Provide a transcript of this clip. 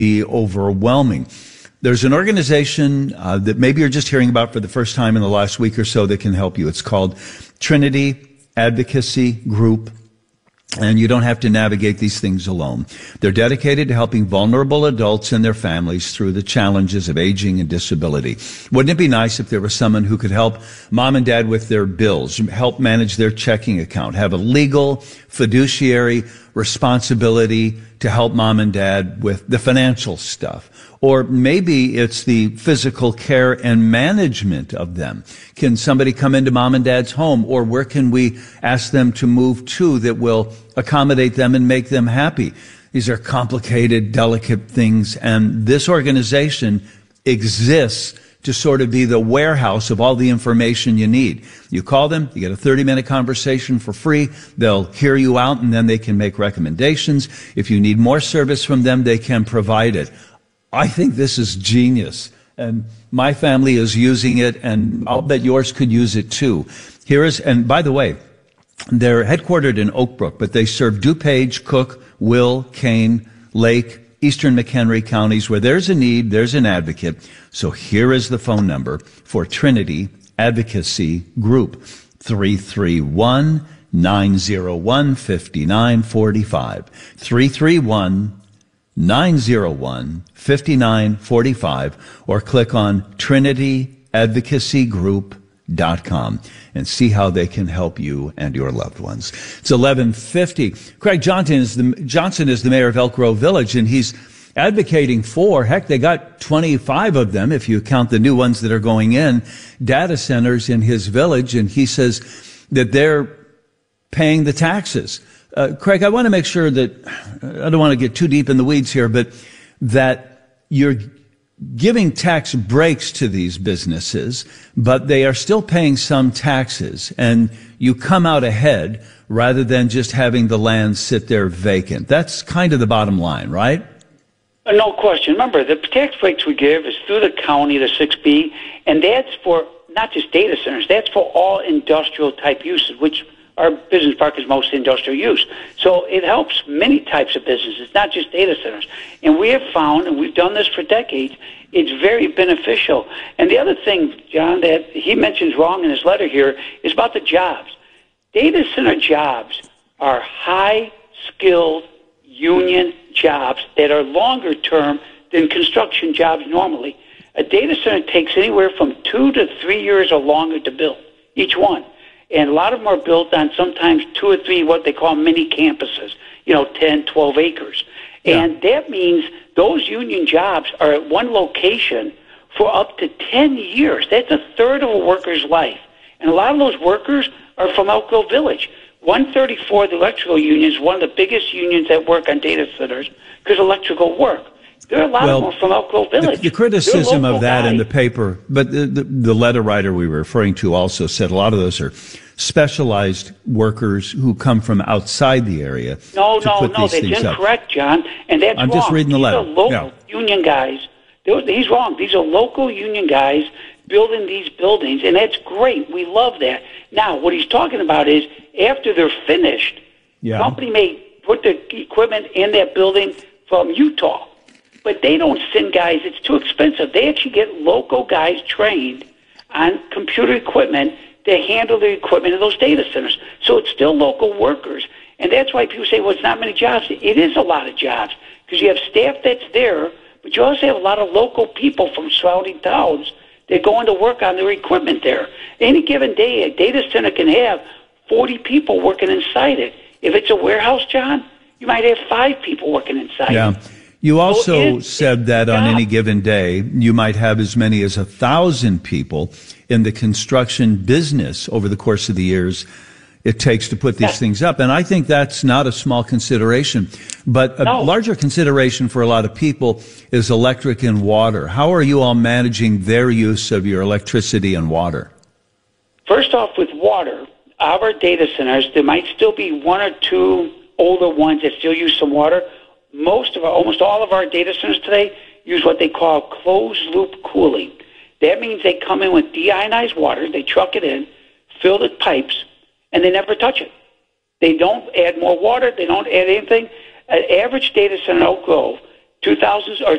be overwhelming. There's an organization that maybe you're just hearing about for the first time in the last week or so that can help you. It's called Trinity Advocacy Group. And you don't have to navigate these things alone. They're dedicated to helping vulnerable adults and their families through the challenges of aging and disability. Wouldn't it be nice if there was someone who could help mom and dad with their bills, help manage their checking account, have a legal fiduciary responsibility to help mom and dad with the financial stuff? Or maybe it's the physical care and management of them. Can somebody come into mom and dad's home? Or where can we ask them to move to that will accommodate them and make them happy? These are complicated, delicate things. And this organization exists to sort of be the warehouse of all the information you need. You call them, you get a 30-minute conversation for free. They'll hear you out, and then they can make recommendations. If you need more service from them, they can provide it. I think this is genius, and my family is using it, and I'll bet yours could use it too. And by the way, they're headquartered in Oak Brook, but they serve DuPage, Cook, Will, Kane, Lake, Eastern McHenry counties. Where there's a need, there's an advocate. So here is the phone number for Trinity Advocacy Group, 331-901-5945, 331-901-5945, or click on trinityadvocacygroup.com and see how they can help you and your loved ones. It's 11:50. Craig Johnson is the mayor of Elk Grove Village, and he's advocating for, heck, they got 25 of them, if you count the new ones that are going in, data centers in his village, and he says that they're paying the taxes. Craig, I want to make sure that, I don't want to get too deep in the weeds here, but that you're giving tax breaks to these businesses, but they are still paying some taxes, and you come out ahead rather than just having the land sit there vacant. That's kind of the bottom line, right? No question. Remember, the tax breaks we give is through the county, the 6B, and that's for not just data centers, that's for all industrial type uses, which our business park is mostly industrial use. So it helps many types of businesses, not just data centers. And we have found, and we've done this for decades, it's very beneficial. And the other thing, John, that he mentions wrong in his letter here is about the jobs. Data center jobs are high-skilled union jobs that are longer term than construction jobs normally. A data center takes anywhere from 2 to 3 years or longer to build, each one. And a lot of them are built on sometimes 2 or 3 what they call mini campuses, 10, 12 acres. Yeah. And that means those union jobs are at one location for up to 10 years. That's a third of a worker's life. And a lot of those workers are from Elk Grove Village. 134, the electrical union, is one of the biggest unions that work on data centers because electrical work. There are a lot of them from Elk Grove Village. The criticism of that in the paper, but the letter writer we were referring to also said a lot of those are specialized workers who come from outside the area. No, that's incorrect, John, and that's wrong. I'm just reading the letter. These are local union guys. He's wrong. These are local union guys building these buildings, and that's great. We love that. Now, what he's talking about is after they're finished, the company may put the equipment in that building from Utah, but they don't send guys. It's too expensive. They actually get local guys trained on computer equipment to handle the equipment in those data centers. So it's still local workers. And that's why people say, well, it's not many jobs. It is a lot of jobs because you have staff that's there, but you also have a lot of local people from surrounding towns that go into work on their equipment there. Any given day, a data center can have 40 people working inside it. If it's a warehouse, John, you might have 5 people working inside it. You also said that on any given day, you might have as many as 1,000 people in the construction business over the course of the years it takes to put these things up. And I think that's not a small consideration. But a larger consideration for a lot of people is electric and water. How are you all managing their use of your electricity and water? First off, with water, our data centers, there might still be 1 or 2 older ones that still use some water. Almost all of our data centers today use what they call closed-loop cooling. That means they come in with deionized water, they truck it in, fill the pipes, and they never touch it. They don't add more water, they don't add anything. An average data center in Oak Grove 2000s or